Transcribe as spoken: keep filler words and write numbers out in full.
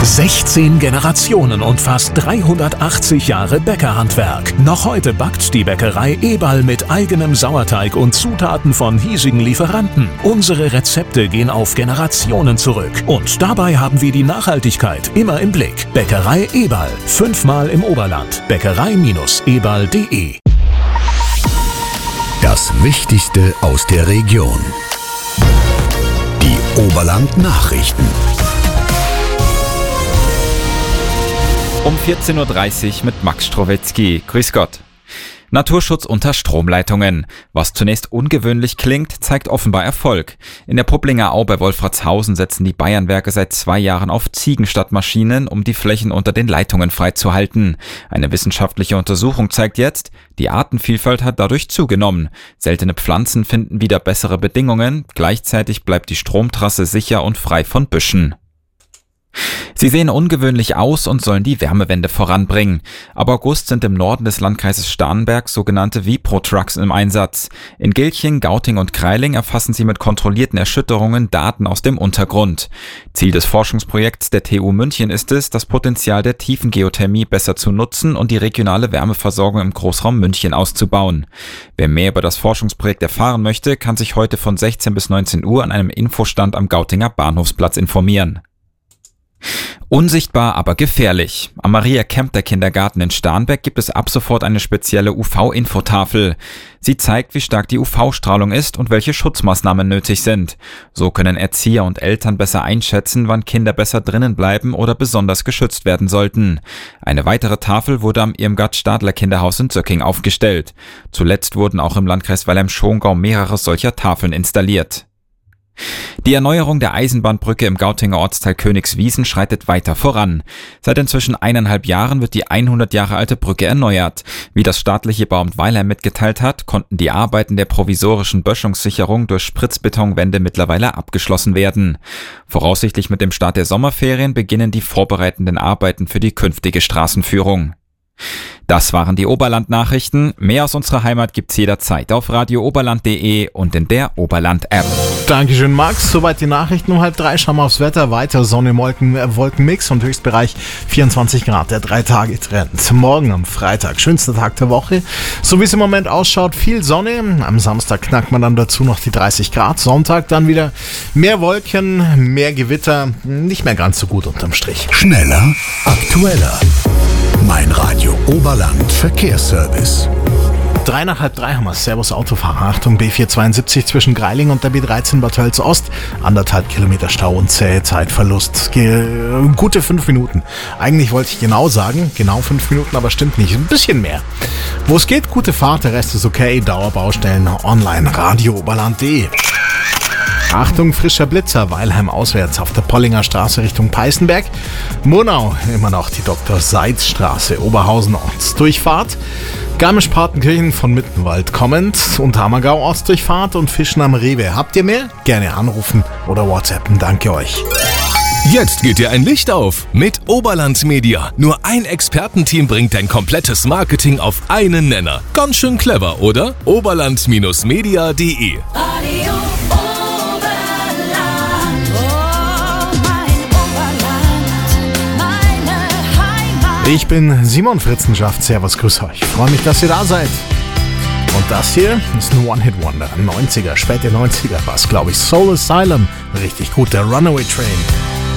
sechzehn Generationen und fast dreihundertachtzig Jahre Bäckerhandwerk. Noch heute backt die Bäckerei Eberl mit eigenem Sauerteig und Zutaten von hiesigen Lieferanten. Unsere Rezepte gehen auf Generationen zurück. Und dabei haben wir die Nachhaltigkeit immer im Blick. Bäckerei Eberl. Fünfmal im Oberland. Bäckerei Eberl punkt de. Das Wichtigste aus der Region. Die Oberland-Nachrichten. Um vierzehn Uhr dreißig mit Max Strowetzky. Grüß Gott. Naturschutz unter Stromleitungen. Was zunächst ungewöhnlich klingt, zeigt offenbar Erfolg. In der Pupplinger Au bei Wolfratshausen setzen die Bayernwerke seit zwei Jahren auf Ziegen statt Maschinen, um die Flächen unter den Leitungen freizuhalten. Eine wissenschaftliche Untersuchung zeigt jetzt, die Artenvielfalt hat dadurch zugenommen. Seltene Pflanzen finden wieder bessere Bedingungen, gleichzeitig bleibt die Stromtrasse sicher und frei von Büschen. Sie sehen ungewöhnlich aus und sollen die Wärmewende voranbringen. Ab August sind im Norden des Landkreises Starnberg sogenannte Vipro-Trucks im Einsatz. In Gilching, Gauting und Kreiling erfassen sie mit kontrollierten Erschütterungen Daten aus dem Untergrund. Ziel des Forschungsprojekts der T U München ist es, das Potenzial der Tiefengeothermie besser zu nutzen und die regionale Wärmeversorgung im Großraum München auszubauen. Wer mehr über das Forschungsprojekt erfahren möchte, kann sich heute von sechzehn bis neunzehn Uhr an einem Infostand am Gautinger Bahnhofsplatz informieren. Unsichtbar, aber gefährlich. Am Maria-Kempter-Kindergarten in Starnberg gibt es ab sofort eine spezielle U V-Infotafel. Sie zeigt, wie stark die U V-Strahlung ist und welche Schutzmaßnahmen nötig sind. So können Erzieher und Eltern besser einschätzen, wann Kinder besser drinnen bleiben oder besonders geschützt werden sollten. Eine weitere Tafel wurde am Irmgard-Stadler-Kinderhaus in Zöcking aufgestellt. Zuletzt wurden auch im Landkreis Weilheim-Schongau mehrere solcher Tafeln installiert. Die Erneuerung der Eisenbahnbrücke im Gautinger Ortsteil Königswiesen schreitet weiter voran. Seit inzwischen eineinhalb Jahren wird die hundert Jahre alte Brücke erneuert. Wie das staatliche Bauamt Weilheim mitgeteilt hat, konnten die Arbeiten der provisorischen Böschungssicherung durch Spritzbetonwände mittlerweile abgeschlossen werden. Voraussichtlich mit dem Start der Sommerferien beginnen die vorbereitenden Arbeiten für die künftige Straßenführung. Das waren die Oberland-Nachrichten. Mehr aus unserer Heimat gibt's jederzeit auf radio oberland punkt de und in der Oberland-App. Dankeschön, Max. Soweit die Nachrichten um halb drei. Schauen wir aufs Wetter. Weiter Sonne, Wolken, äh, Wolkenmix und Höchstbereich vierundzwanzig Grad. Der Drei-Tage-Trend. Morgen am Freitag, schönster Tag der Woche. So wie es im Moment ausschaut, viel Sonne. Am Samstag knackt man dann dazu noch die dreißig Grad. Sonntag dann wieder mehr Wolken, mehr Gewitter. Nicht mehr ganz so gut unterm Strich. Schneller, aktueller. Mein Radio Oberland Verkehrsservice. Drei nach halb drei haben wir. Servus Autofahrer. Achtung, B vierhundertzweiundsiebzig zwischen Greiling und der B dreizehn Bad Tölz Ost. Anderthalb Kilometer Stau und zähe Zeitverlust. Ge- gute fünf Minuten. Eigentlich wollte ich genau sagen, genau fünf Minuten, aber stimmt nicht. Ein bisschen mehr. Wo es geht, gute Fahrt, der Rest ist okay. Dauerbaustellen online. radio oberland punkt de. Achtung, frischer Blitzer, Weilheim auswärts auf der Pollinger Straße Richtung Peißenberg. Murnau, immer noch die Doktor Seitz Straße, Oberhausen Ortsdurchfahrt. Garmisch-Partenkirchen von Mittenwald kommend und Hammergau Ortsdurchfahrt und Fischen am Rewe. Habt ihr mehr? Gerne anrufen oder WhatsAppen. Danke euch. Jetzt geht dir ein Licht auf mit Oberland Media. Nur ein Expertenteam bringt dein komplettes Marketing auf einen Nenner. Ganz schön clever, oder? oberland Media punkt de. Ich bin Simon Fritzenschaft. Servus, grüß euch. Ich freue mich, dass ihr da seid. Und das hier ist ein One-Hit-Wonder. neunziger, späte neunziger war es, glaube ich. Soul Asylum. Richtig gut, der Runaway Train.